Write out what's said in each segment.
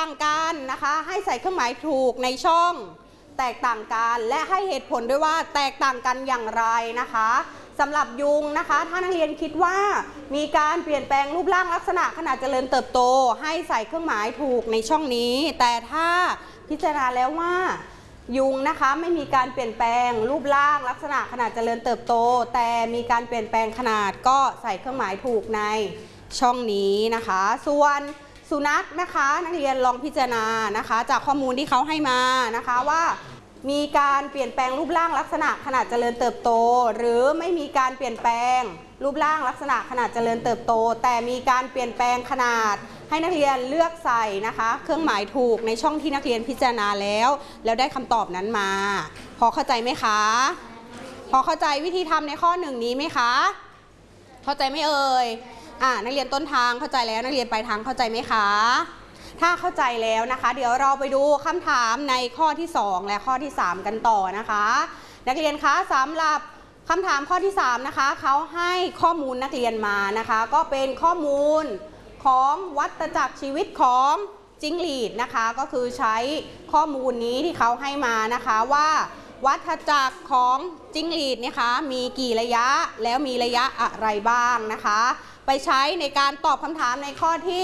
างกันนะคะให้ใส่เครื่องหมายถูกในช่องแตกต่างกันและให้เหตุผลด้วยว่าแตกต่างกันอย่างไรนะคะสำหรับยุงนะคะถ้านักเรียนคิดว่ามีการเปลี่ยนแปลงรูปร่างลักษณะขณะเจริญเติบโตให้ใส่เครื่องหมายถูกในช่องนี้แต่ถ้าพิจารณาแล้วว่ายุงนะคะไม่มีการเปลี่ยนแปลงรูปร่างลักษณะขณะเจริญเติบโตแต่มีการเปลี่ยนแปลงขนาดก็ใส่เครื่องหมายถูกในช่องนี้นะคะส่วนสุนัขนะคะนักเรียนลองพิจารณานะคะจากข้อมูลที่เขาให้มานะคะว่ามีการเปลี่ยนแปลงรูปร่างลักษณะขณะเจริญเติบโตหรือไม่มีการเปลี่ยนแปลงรูปร่างลักษณะขณะเจริญเติบโตแต่มีการเปลี่ยนแปลงขนาดให้นักเรียนเลือกใส่นะคะเครื่องหมายถูกในช่องที่นักเรียนพิจารณาแล้วได้คำตอบนั้นมาพอเข้าใจไหมคะพอเข้าใจวิธีทำในข้อหนึ่งนี้ไหมคะเข้าใจไหมเอ่ยนักเรียนต้นทางเข้าใจแล้วนักเรียนปลายทางเข้าใจไหมคะถ้าเข้าใจแล้วนะคะเดี๋ยวเราไปดูคำถามในข้อที่2และข้อที่3กันต่อนะคะนักเรียนคะสำหรับคำถามข้อที่3นะคะเขาให้ข้อมูลนักเรียนมานะคะก็เป็นข้อมูลของวัฏจักรชีวิตของจิ้งหรีดนะคะก็คือใช้ข้อมูลนี้ที่เขาให้มานะคะว่าวัฏจักรของจิ้งหรีดนะคะมีกี่ระยะแล้วมีระยะอะไรบ้างนะคะไปใช้ในการตอบคำถามในข้อที่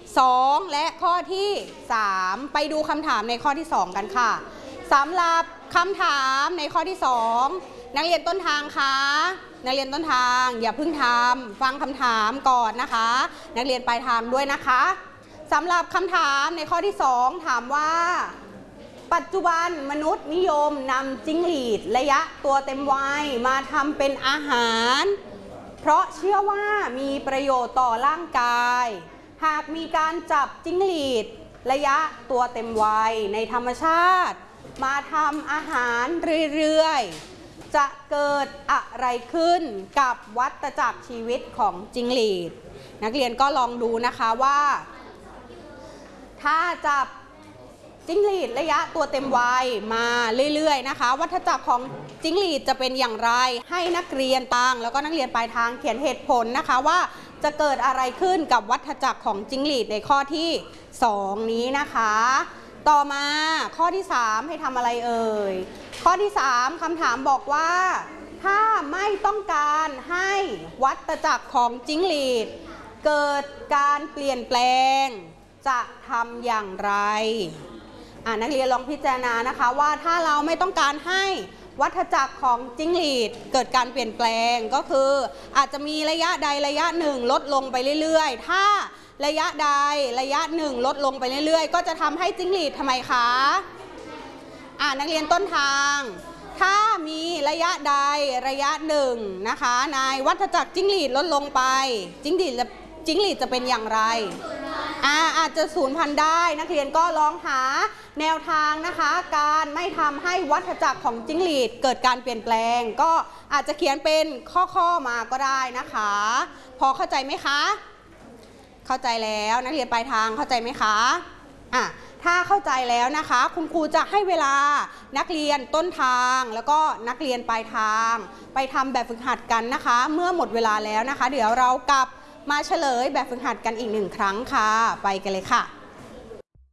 2และข้อที่3ไปดูคำถามในข้อที่2กันค่ะสำหรับคำถามในข้อที่2นักเรียนต้นทางคะนักเรียนต้นทางอย่าเพิ่งทำฟังคำถามก่อนนะคะนักเรียนปลายทางด้วยนะคะสำหรับคำถามในข้อที่2ถามว่าปัจจุบันมนุษย์นิยมนำจิ้งหรีดระยะตัวเต็มวัยมาทำเป็นอาหารเพราะเชื่อว่ามีประโยชน์ต่อร่างกายหากมีการจับจิ้งหรีดระยะตัวเต็มวัยในธรรมชาติมาทำอาหารเรื่อยๆจะเกิดอะไรขึ้นกับวัฏจักรชีวิตของจิ้งหรีดนักเรียนก็ลองดูนะคะว่าถ้าจับจิ้งหรีดระยะตัวเต็มวัยมาเรื่อยๆนะคะวัฏจักรของจิ้งหรีดจะเป็นอย่างไรให้นักเรียนตังแล้วก็นักเรียนปลายทางเขียนเหตุผลนะคะว่าจะเกิดอะไรขึ้นกับวัฏจักรของจิ้งหรีดในข้อที่2นี้นะคะต่อมาข้อที่3ให้ทำอะไรเอ่ยข้อที่3คำถามบอกว่าถ้าไม่ต้องการให้วัฏจักรของจิ้งหรีดเกิดการเปลี่ยนแปลงจะทำอย่างไรนักเรียนลองพิจารณานะคะว่าถ้าเราไม่ต้องการให้วัฏจักรของจิ้งหรีดเกิดการเปลี่ยนแปลงก็คืออาจจะมีระยะใดระยะหนึ่งลดลงไปเรื่อยๆถ้าระยะใดระยะหนึ่งลดลงไปเรื่อยๆก็จะทำให้จิ้งหรีดทำไมคะนักเรียนต้นทางถ้ามีระยะใดระยะหนึ่งนะคะในวัฏจักรจิ้งหรีดลดลงไปจิ้งหรีดจะเป็นอย่างไรอาจจะสูญพันธุ์ได้นักเรียนก็ลองหาแนวทางนะคะการไม่ทำให้วัฏจักรของจิ้งหรีดเกิดการเปลี่ยนแปลงก็อาจจะเขียนเป็นข้อมาก็ได้นะคะพอเข้าใจไหมคะเข้าใจแล้วนักเรียนปลายทางเข้าใจไหมคะถ้าเข้าใจแล้วนะคะคุณครูจะให้เวลานักเรียนต้นทางแล้วก็นักเรียนปลายทางไปทำแบบฝึกหัดกันนะคะเมื่อหมดเวลาแล้วนะคะเดี๋ยวเรากลับมาเฉลยแบบฝึกหัดกันอีก1 ครั้งค่ะไปกันเลยค่ะ